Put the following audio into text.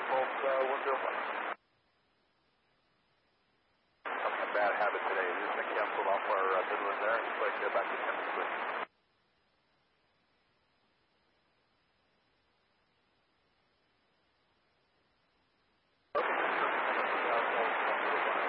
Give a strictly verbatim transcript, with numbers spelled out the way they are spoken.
Pulse uh, one zero five. Having a bad habit today. Just been canceled off our uh, Midland there. It's like uh, back to ten.